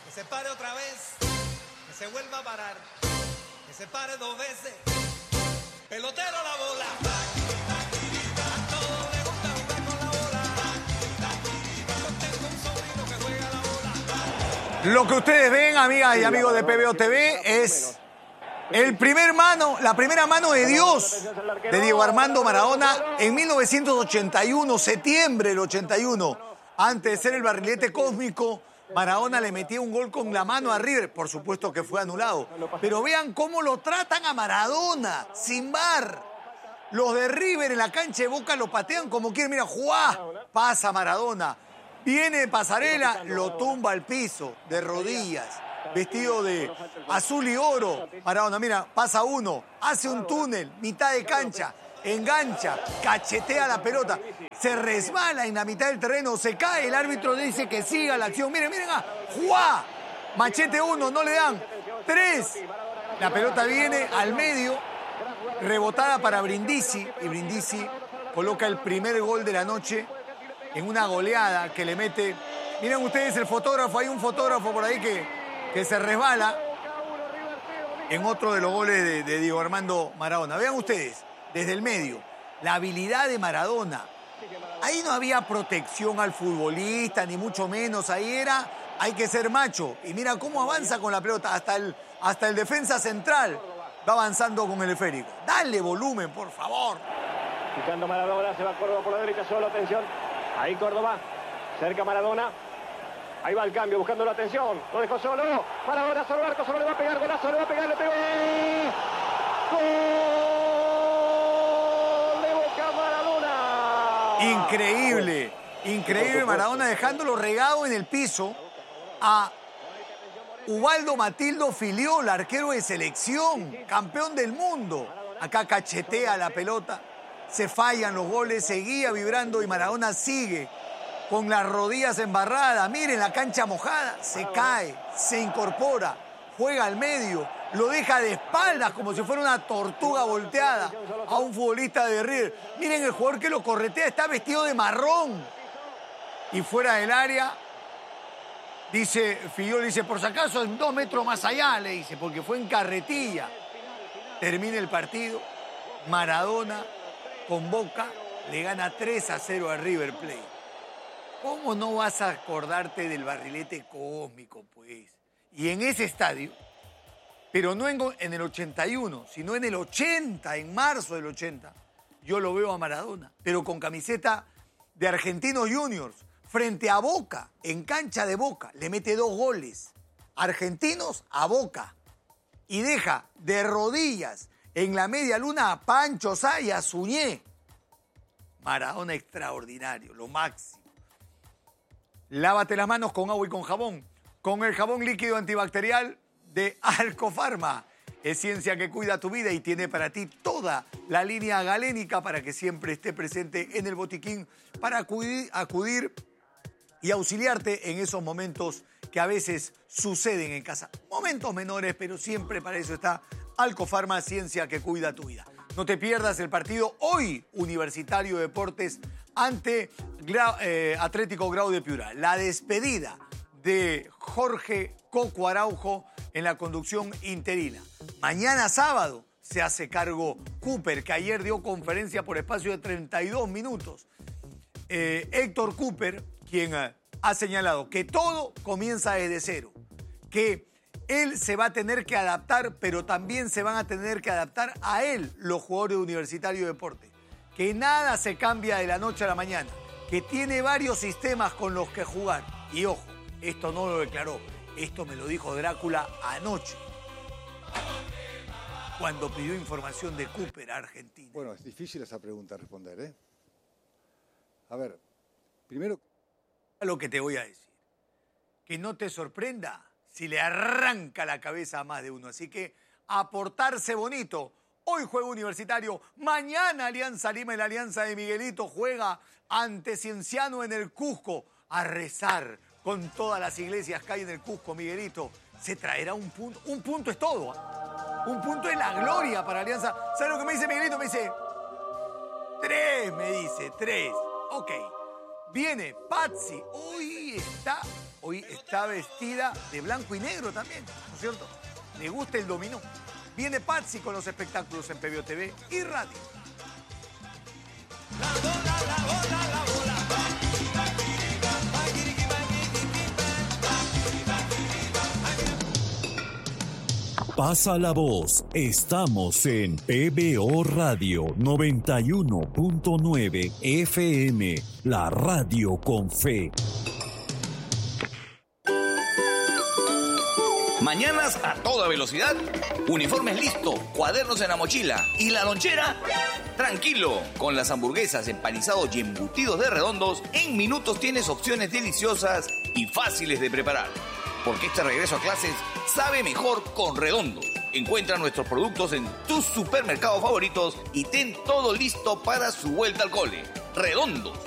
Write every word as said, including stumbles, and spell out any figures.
que se pare otra vez, que se vuelva a parar, que se pare dos veces. Pelotero la bola. A todos les gusta jugar con la bola. Yo tengo un sobrino que juega la bola. Lo que ustedes ven, amigas y amigos de P B O T V, es el primer mano, la primera mano de Dios de Diego Armando Maradona en mil novecientos ochenta y uno, septiembre del ochenta y uno. Antes de ser el barrilete cósmico, Maradona le metía un gol con la mano a River. Por supuesto que fue anulado. Pero vean cómo lo tratan a Maradona, sin V A R. Los de River en la cancha de Boca lo patean como quieren. Mira, ¡juá! Pasa Maradona. Viene de pasarela, lo tumba al piso, de rodillas, vestido de azul y oro. Maradona, mira, pasa uno, hace un túnel, mitad de cancha, engancha, cachetea la pelota, se resbala en la mitad del terreno, se cae, el árbitro dice que siga la acción. Miren, miren, ah, ¡juá! Machete uno, no le dan. Tres. La pelota viene al medio, rebotada para Brindisi, y Brindisi coloca el primer gol de la noche en una goleada que le mete. Miren ustedes el fotógrafo, hay un fotógrafo por ahí que, que se resbala en otro de los goles de, de Diego Armando Maradona. Vean ustedes, desde el medio, la habilidad de Maradona. Ahí no había protección al futbolista, ni mucho menos. Ahí era, hay que ser macho. Y mira cómo avanza con la pelota. Hasta el, hasta el defensa central va avanzando con el esférico. Dale volumen, por favor. Quitando Maradona, se va Córdoba por la derecha, solo atención. Ahí Córdoba, cerca Maradona. Ahí va el cambio, buscando la atención. Lo dejó solo. Maradona, solo arco, solo le va a pegar, golazo, le va a pegar, le pegó. ¡Gol de Boca, Maradona! Increíble, increíble Maradona dejándolo regado en el piso a Ubaldo Matildo Filiol, arquero de selección, campeón del mundo. Acá cachetea la pelota, se fallan los goles, seguía vibrando y Maradona sigue con las rodillas embarradas. Miren la cancha mojada, se cae, se incorpora, juega al medio, lo deja de espaldas como si fuera una tortuga volteada a un futbolista de River. Miren el jugador que lo corretea, está vestido de marrón. Y fuera del área, dice Filiol, dice, por si acaso en dos metros más allá, le dice, porque fue en carretilla. Termina el partido, Maradona con Boca le gana tres a cero a River Plate. ¿Cómo no vas a acordarte del barrilete cósmico, pues? Y en ese estadio, pero no en, en el ochenta y uno, sino en el ochenta, en marzo del ochenta, yo lo veo a Maradona, pero con camiseta de Argentinos Juniors, frente a Boca, en cancha de Boca, le mete dos goles. Argentinos a Boca. Y deja de rodillas en la media luna a Pancho Sá y a Suñé. Maradona extraordinario, lo máximo. Lávate las manos con agua y con jabón. Con el jabón líquido antibacterial de Alcofarma. Es ciencia que cuida tu vida y tiene para ti toda la línea galénica para que siempre esté presente en el botiquín para acudir, acudir y auxiliarte en esos momentos que a veces suceden en casa. Momentos menores, pero siempre para eso está Alcofarma, ciencia que cuida tu vida. No te pierdas el partido hoy, Universitario de Deportes ante Gra- eh, Atlético Grau de Piura. La despedida de Jorge Coco Araujo en la conducción interina. Mañana sábado se hace cargo Cooper, que ayer dio conferencia por espacio de treinta y dos minutos. Eh, Héctor Cooper, quien eh, ha señalado que todo comienza desde cero, que él se va a tener que adaptar, pero también se van a tener que adaptar a él los jugadores de Universitario de Deportes, que nada se cambia de la noche a la mañana, que tiene varios sistemas con los que jugar. Y ojo, esto no lo declaró, esto me lo dijo Drácula anoche, cuando pidió información de Cooper a Argentina. Bueno, es difícil esa pregunta responder, ¿eh? A ver, primero... Lo que te voy a decir, que no te sorprenda si le arranca la cabeza a más de uno. Así que a portarse bonito. Hoy juega Universitario, mañana Alianza Lima y la Alianza de Miguelito juega ante Cienciano en el Cusco. A rezar con todas las iglesias que hay en el Cusco, Miguelito. Se traerá un punto. Un punto es todo. ¿eh? Un punto es la gloria para Alianza. ¿Sabes lo que me dice Miguelito? Me dice, tres, me dice, tres. Ok. Viene Pazzi. Hoy está hoy está vestida de blanco y negro también, ¿no es cierto? Le gusta el dominó. Viene Patsy con los espectáculos en P B O T V y radio. La bola, la bola, la bola. Pasa la voz, estamos en P B O Radio noventa y uno punto nueve F M, la radio con fe. Mañanas a toda velocidad, uniformes listos, cuadernos en la mochila y la lonchera. Tranquilo, con las hamburguesas, empanizados y embutidos de Redondos, en minutos tienes opciones deliciosas y fáciles de preparar. Porque este regreso a clases sabe mejor con Redondos. Encuentra nuestros productos en tus supermercados favoritos y ten todo listo para su vuelta al cole. Redondos,